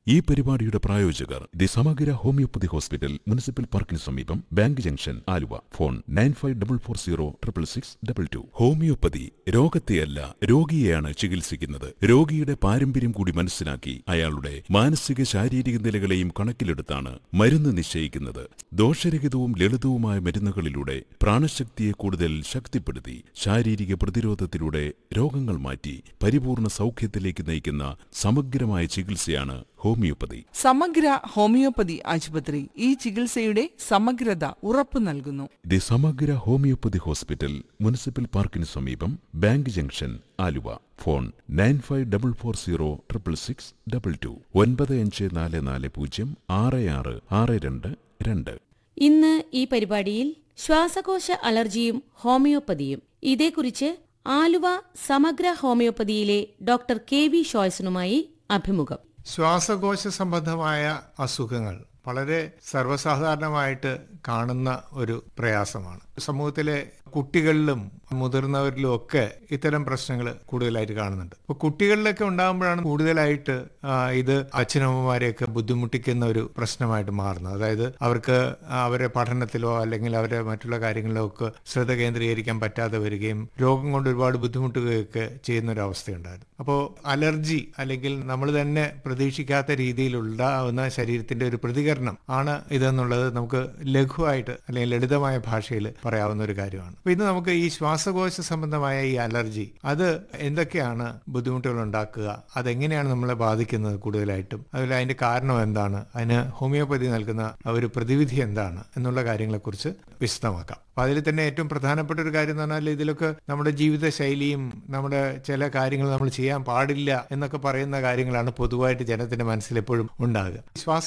ഈ പരിപാടിയുടെ പ്രായോജകർ ദി സമഗ്ര ഹോമിയോപ്പതി ഹോസ്പിറ്റൽ, മുനിസിപ്പൽ പാർക്കിന് സമീപം, bank junction, Aluva. Phone 9544066622. Homeopathy രോഗത്തെയല്ല രോഗിയെയാണ് ചികിത്സിക്കുന്നത്. രോഗിയുടെ പാരമ്പര്യം കൂടി മനസ്സിലാക്കി അയാളുടെ മാനസിക ശാരീരിക നിലകളെയും കണക്കിലെടുത്താണ് മരുന്ന് നിശ്ചയിക്കുന്നത്. ദോഷരഹിതവും ലളിതവുമായ മരുന്നുകളിലൂടെ പ്രാണശക്തിയെ കൂടുതൽ ശക്തിപ്പെടുത്തി ശാരീരിക പ്രതിരോധത്തിലൂടെ രോഗങ്ങൾ മാറ്റി പരിപൂർണ സൗഖ്യത്തിലേക്ക് നയിക്കുന്ന സമഗ്രമായ ചികിത്സയാണ് ഹോമിയോപ്പതി. സമഗ്ര ഹോമിയോപ്പതി ആശുപത്രി ഈ ചികിത്സയുടെ സമഗ്രത ഉറപ്പു നൽകുന്നു. ദി സമഗ്ര ഹോമിയോപ്പതി ഹോസ്പിറ്റൽ, മുനിസിപ്പൽ പാർക്കിന് സമീപം, ബാങ്ക് ജംഗ്ഷൻ, ആലുവ. ഫോൺ 9544066622. 9544066622. ഇന്ന് ഈ പരിപാടിയിൽ ശ്വാസകോശ അലർജിയും ഹോമിയോപ്പതിയും, ഇതേക്കുറിച്ച് ആലുവ സമഗ്ര ഹോമിയോപ്പതിയിലെ ഡോക്ടർ KV ഷോയ്സനുമായി അഭിമുഖം. ശ്വാസകോശ സംബന്ധമായ അസുഖങ്ങൾ വളരെ സർവ്വസാധാരണമായിട്ട് കാണുന്ന ഒരു പ്രയാസമാണ്. സമൂഹത്തിലെ കുട്ടികളിലും മുതിർന്നവരിലും ഒക്കെ ഇത്തരം പ്രശ്നങ്ങൾ കൂടുതലായിട്ട് കാണുന്നുണ്ട്. അപ്പോൾ കുട്ടികളിലൊക്കെ ഉണ്ടാകുമ്പോഴാണ് കൂടുതലായിട്ട് ഇത് അച്ഛനമ്മമാരെയൊക്കെ ബുദ്ധിമുട്ടിക്കുന്ന ഒരു പ്രശ്നമായിട്ട് മാറുന്നത്. അതായത് അവർക്ക് അവരുടെ പഠനത്തിലോ അല്ലെങ്കിൽ അവരുടെ മറ്റുള്ള കാര്യങ്ങളിലോ ഒക്കെ ശ്രദ്ധ കേന്ദ്രീകരിക്കാൻ പറ്റാതെ വരികയും രോഗം കൊണ്ട് ഒരുപാട് ബുദ്ധിമുട്ടുകയൊക്കെ ചെയ്യുന്ന ഒരു അവസ്ഥയുണ്ടായിരുന്നു. അപ്പോൾ അലർജി അല്ലെങ്കിൽ നമ്മൾ തന്നെ പ്രതീക്ഷിക്കാത്ത രീതിയിലുണ്ടാവുന്ന ശരീരത്തിന്റെ ഒരു പ്രതികരണം ആണ് ഇതെന്നുള്ളത് നമുക്ക് ലഘുവായിട്ട് അല്ലെങ്കിൽ ലളിതമായ ഭാഷയിൽ പറയാവുന്ന ഒരു കാര്യമാണ്. അപ്പൊ ഇന്ന് നമുക്ക് ഈ ശ്വാസകോശ സംബന്ധമായ ഈ അലർജി, അത് എന്തൊക്കെയാണ് ബുദ്ധിമുട്ടുകൾ ഉണ്ടാക്കുക, അതെങ്ങനെയാണ് നമ്മളെ ബാധിക്കുന്നത് കൂടുതലായിട്ടും, അതുപോലെ അതിന്റെ കാരണം എന്താണ്, അതിന് ഹോമിയോപ്പതി നൽകുന്ന ഒരു പ്രതിവിധി എന്താണ് എന്നുള്ള കാര്യങ്ങളെക്കുറിച്ച് വിശദമാക്കാം. അപ്പൊ അതിൽ തന്നെ ഏറ്റവും പ്രധാനപ്പെട്ട ഒരു കാര്യം എന്ന് പറഞ്ഞാൽ ഇതിലൊക്കെ നമ്മുടെ ജീവിതശൈലിയും നമ്മുടെ ചില കാര്യങ്ങൾ നമ്മൾ ചെയ്യാൻ പാടില്ല എന്നൊക്കെ പറയുന്ന കാര്യങ്ങളാണ് പൊതുവായിട്ട് ജനത്തിന്റെ മനസ്സിൽ എപ്പോഴും ഉണ്ടാകുക.